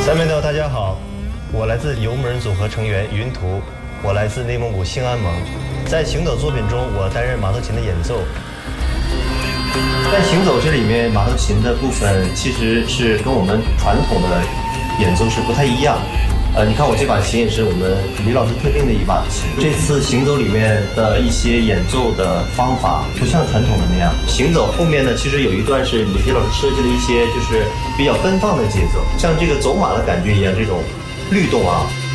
三位朋友，大家好，我来自游牧人组合成员云图，我来自内蒙古兴安盟。在行走作品中，我担任马头琴的演奏。在行走这里面，马头琴的部分其实是跟我们传统的演奏是不太一样。你看我这把琴也是我们李老师特定的一把琴。这次行走里面的一些演奏的方法不像传统的那样。行走后面呢，其实有一段是李老师设计了一些就是比较奔放的节奏，像这个走马的感觉一样，这种律动啊。